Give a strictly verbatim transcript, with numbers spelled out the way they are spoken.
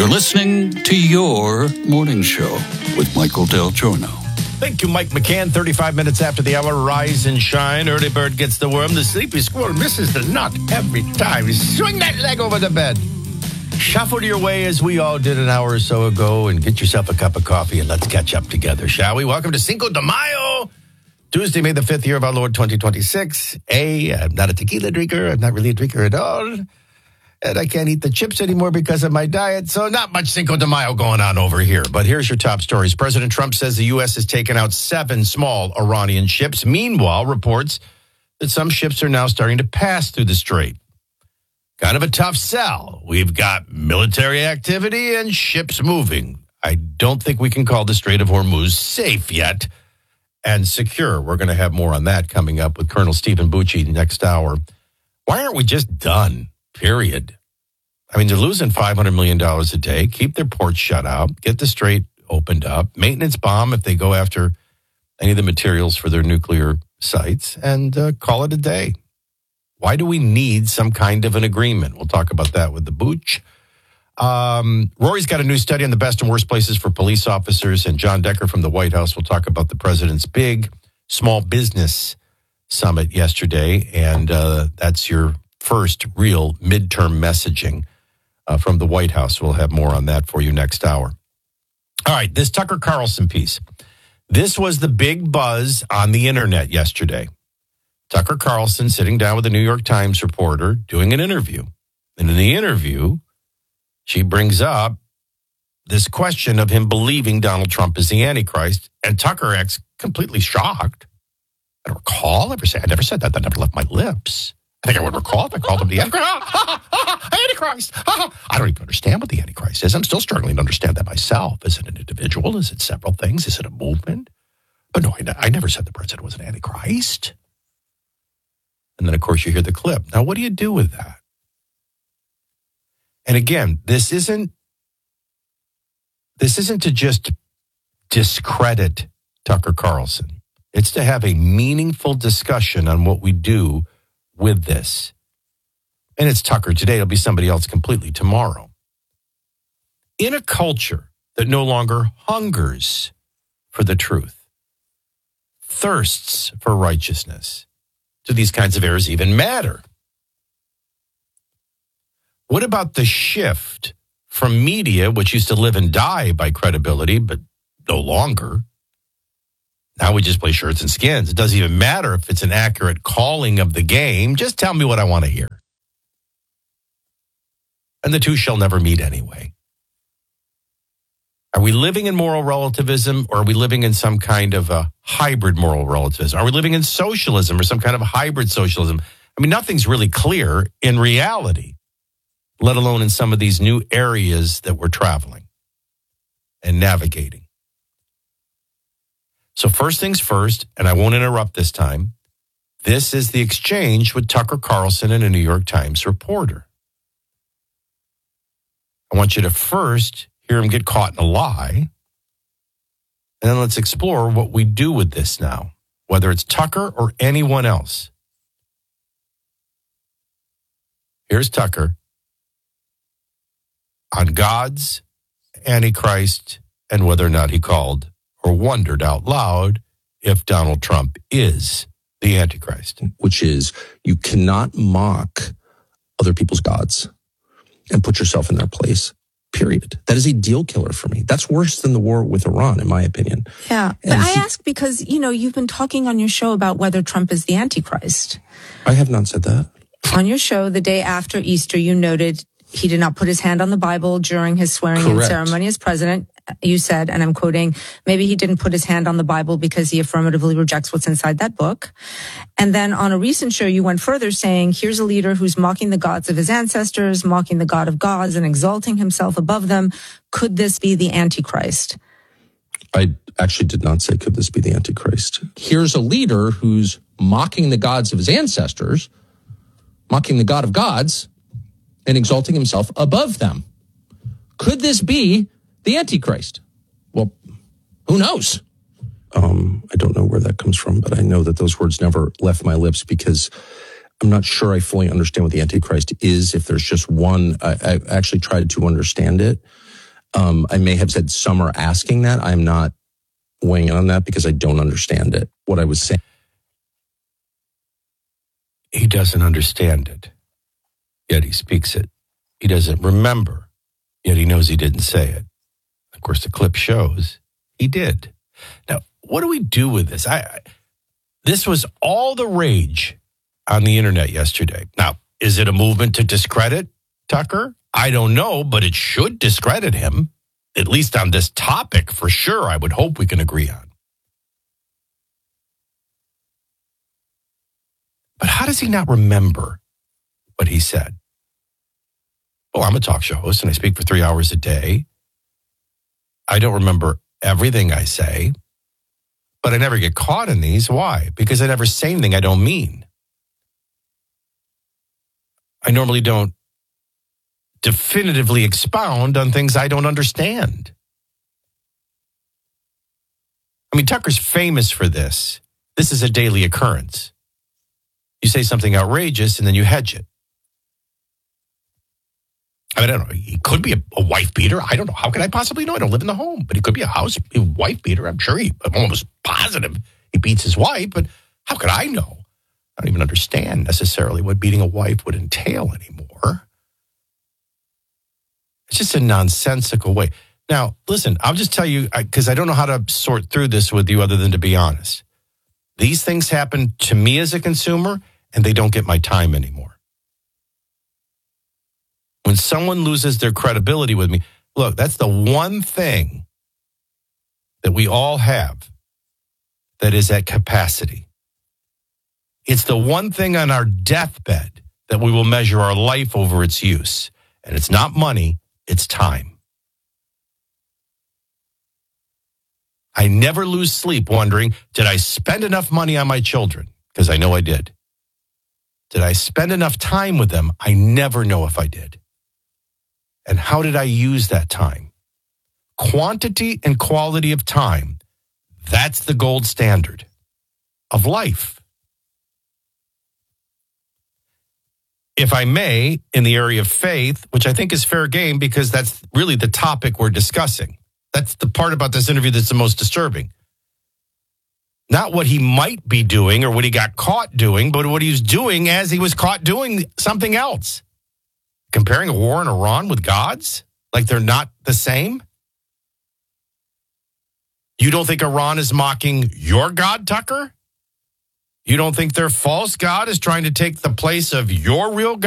You're listening to Your Morning Show with Michael Del Giorno. Thank you, Mike McCann. thirty-five minutes after the hour, rise and shine. Early bird gets the worm. The sleepy squirrel misses the nut every time. Swing that leg over the bed. Shuffle your way as we all did an hour or so ago and get yourself a cup of coffee and let's catch up together, shall we? Welcome to Cinco de Mayo. Tuesday, May the fifth year of our Lord, twenty twenty-six. A, I'm not a tequila drinker. I'm not really a drinker at all. And I can't eat the chips anymore because of my diet. So not much Cinco de Mayo going on over here. But here's your top stories. President Trump says the U S has taken out seven small Iranian ships. Meanwhile, reports that some ships are now starting to pass through the strait. Kind of a tough sell. We've got military activity and ships moving. I don't think we can call the Strait of Hormuz safe yet and secure. We're going to have more on that coming up with Colonel Stephen Bucci next hour. Why aren't we just done? Period. I mean, they're losing five hundred million dollars a day. Keep their ports shut out. Get the strait opened up. Maintenance bomb if they go after any of the materials for their nuclear sites. And uh, call it a day. Why do we need some kind of an agreement? We'll talk about that with the Booch. Um, Rory's got a new study on the best and worst places for police officers. And John Decker from the White House will talk about the president's big small business summit yesterday. And uh, that's your first real midterm messaging uh, from the White House. We'll have more on that for you next hour. All right, this Tucker Carlson piece. This was the big buzz on the internet yesterday. Tucker Carlson sitting down with a New York Times reporter doing an interview. And in the interview, she brings up this question of him believing Donald Trump is the Antichrist. And Tucker acts completely shocked. I don't recall ever saying, I never said that. That never left my lips. I think I would recall if I called him the Antichrist. Antichrist. I don't even understand what the Antichrist is. I'm still struggling to understand that myself. Is it an individual? Is it several things? Is it a movement? But no, I, I never said the president was an Antichrist. And then, of course, you hear the clip. Now, what do you do with that? And again, this isn't, this isn't to just discredit Tucker Carlson. It's to have a meaningful discussion on what we do with this. And it's Tucker today. It'll be somebody else completely tomorrow. In a culture that no longer hungers for the truth, thirsts for righteousness, do these kinds of errors even matter? What about the shift from media, which used to live and die by credibility, but no longer? Now we just play shirts and skins. It doesn't even matter if it's an accurate calling of the game. Just tell me what I want to hear. And the two shall never meet anyway. Are we living in moral relativism, or are we living in some kind of a hybrid moral relativism? Are we living in socialism or some kind of hybrid socialism? I mean, nothing's really clear in reality, let alone in some of these new areas that we're traveling and navigating. So first things first, and I won't interrupt this time, this is the exchange with Tucker Carlson and a New York Times reporter. I want you to first hear him get caught in a lie, and then let's explore what we do with this now, whether it's Tucker or anyone else. Here's Tucker on God's Antichrist and whether or not he called or wondered out loud if Donald Trump is the Antichrist. Which is, you cannot mock other people's gods and put yourself in their place, period. That is a deal killer for me. That's worse than the war with Iran, in my opinion. Yeah, but and I he, ask because, you know, you've been talking on your show about whether Trump is the Antichrist. I have not said that. On your show, the day after Easter, you noted he did not put his hand on the Bible during his swearing-in ceremony as president. You said, and I'm quoting, maybe he didn't put his hand on the Bible because he affirmatively rejects what's inside that book. And then on a recent show, you went further saying, here's a leader who's mocking the gods of his ancestors, mocking the God of gods and exalting himself above them. Could this be the Antichrist? I actually did not say, could this be the Antichrist? Here's a leader who's mocking the gods of his ancestors, mocking the God of gods, and exalting himself above them. Could this be the Antichrist? Well, who knows? Um, I don't know where that comes from, but I know that those words never left my lips because I'm not sure I fully understand what the Antichrist is. If there's just one, I, I actually tried to understand it. Um, I may have said some are asking that. I'm not weighing in on that because I don't understand it. What I was saying. He doesn't understand it, yet he speaks it. He doesn't remember, yet he knows he didn't say it. Of course, the clip shows he did. Now, what do we do with this? I, I this was all the rage on the internet yesterday. Now, is it a movement to discredit Tucker? I don't know, but it should discredit him, at least on this topic for sure. I would hope we can agree on. But how does he not remember what he said? Well, I'm a talk show host and I speak for three hours a day. I don't remember everything I say, but I never get caught in these. Why? Because I never say anything I don't mean. I normally don't definitively expound on things I don't understand. I mean, Tucker's famous for this. This is a daily occurrence. You say something outrageous and then you hedge it. I mean, I don't know. He could be a, a wife beater. I don't know. How can I possibly know? I don't live in the home, but he could be a house a wife beater. I'm sure he, I'm almost positive he beats his wife, but how could I know? I don't even understand necessarily what beating a wife would entail anymore. It's just a nonsensical way. Now, listen, I'll just tell you, because I, I don't know how to sort through this with you other than to be honest. These things happen to me as a consumer, and they don't get my time anymore. When someone loses their credibility with me, look, that's the one thing that we all have that is at capacity. It's the one thing on our deathbed that we will measure our life over its use. And it's not money, it's time. I never lose sleep wondering, did I spend enough money on my children? Because I know I did. Did I spend enough time with them? I never know if I did. And how did I use that time? Quantity and quality of time, that's the gold standard of life. If I may, in the area of faith, which I think is fair game because that's really the topic we're discussing. That's the part about this interview that's the most disturbing. Not what he might be doing or what he got caught doing, but what he was doing as he was caught doing something else. Comparing a war in Iran with God's? Like they're not the same? You don't think Iran is mocking your God, Tucker? You don't think their false God is trying to take the place of your real God?